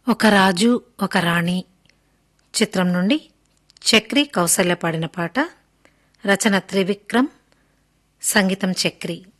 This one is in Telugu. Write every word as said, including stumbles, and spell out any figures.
ఒక రాజు ఒక రాణి చిత్రం నుండి చక్రి కౌసల్య పాడిన పాట. రచన త్రివిక్రమ్, సంగీతం చక్రి.